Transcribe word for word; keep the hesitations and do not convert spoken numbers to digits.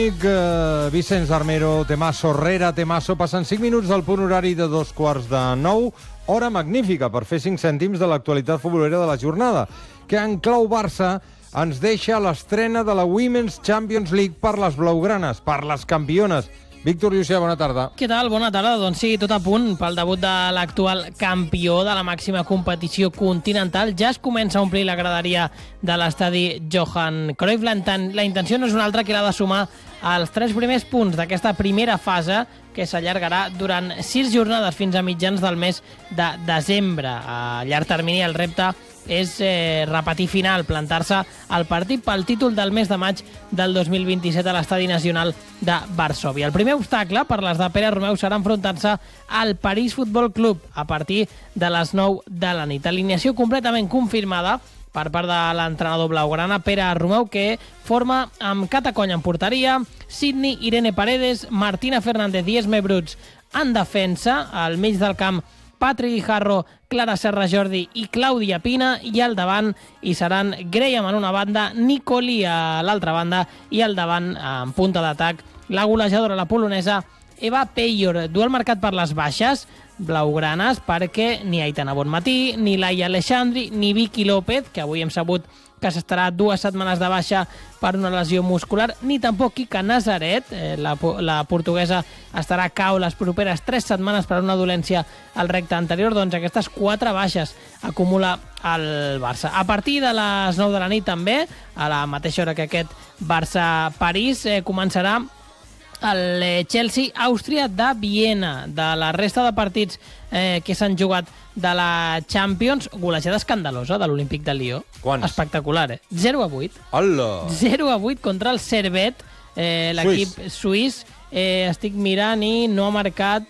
Uh, Vicenç Armero, temasso rere temasso. Passen cinc minuts del punt horari de dos quarts de nou. Hora magnífica per fer cinc cèntims de l'actualitat futbolera de la jornada, que en clau Barça ens deixa l'estrena de la Women's Champions League per les blaugranes, per les campiones. Víctor Llucià, bona tarda. Què tal? Bona tarda. Doncs sí, tot a punt pel debut de l'actual campió de la màxima competició continental. Ja es comença a omplir la graderia de l'estadi Johan Cruyff. La intenció no és una altra que la de sumar els tres primers punts d'aquesta primera fase, que s'allargarà durant sis jornades fins a mitjans del mes de desembre. A llarg termini el repte és eh, repetir final, plantar-se al partit pel títol del mes de maig del dos mil vint-i-set a l'Estadi Nacional de Varsòvia. El primer obstacle per les de Pere Romeu serà enfrontar-se al París Futbol Club a partir de les nou de la nit. Alineació completament confirmada per part de l'entrenador blaugrana Pere Romeu, que forma amb Cata Conya en porteria, Sidney, Irene Paredes, Martina Fernández i Esme Bruts en defensa, al mig del camp Patri Guijarro, Clara Serra Jordi i Clàudia Pina, i al davant hi seran Graham en una banda, Nicoli a l'altra banda, i al davant, en punta d'atac, la golejadora, la polonesa, Eva Peyor. Duel marcat per les baixes blaugranes, perquè ni Aitana Bonmatí, ni Laia Alexandri, ni Vicky López, que avui hem sabut que s'estarà dues setmanes de baixa per una lesió muscular, ni tampoc Kika Nazaret, eh, la, la portuguesa estarà a cau les properes tres setmanes per una dolència al recte anterior. Doncs aquestes quatre baixes acumula el Barça. A partir de les nou de la nit també, a la mateixa hora que aquest Barça-París, eh, començarà el Chelsea-Àustria de Viena. De la resta de partits eh, que s'han jugat de la Champions, golejada escandalosa de l'Olímpic de Lió. Quants? Espectacular, eh? zero a vuit. Hola! zero a vuit contra el Servette, eh, l'equip suís. Eh, estic mirant i no ha marcat